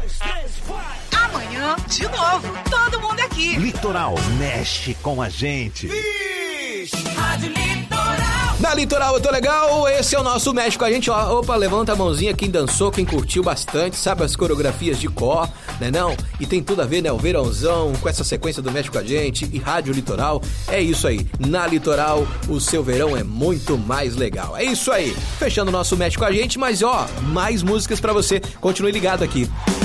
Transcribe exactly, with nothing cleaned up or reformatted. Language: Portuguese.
Amanhã, de novo, todo mundo aqui. Litoral mexe com a gente. Rádio Litoral. Na Litoral eu tô legal, esse é o nosso Mexe com a gente, ó. Opa, levanta a mãozinha quem dançou, quem curtiu bastante, sabe as coreografias de cor, né não? E tem tudo a ver, né, o verãozão, com essa sequência do Mexe com a gente e Rádio Litoral. É isso aí, na Litoral o seu verão é muito mais legal. É isso aí, fechando o nosso Mexe com a gente, mas ó, mais músicas pra você, continue ligado aqui.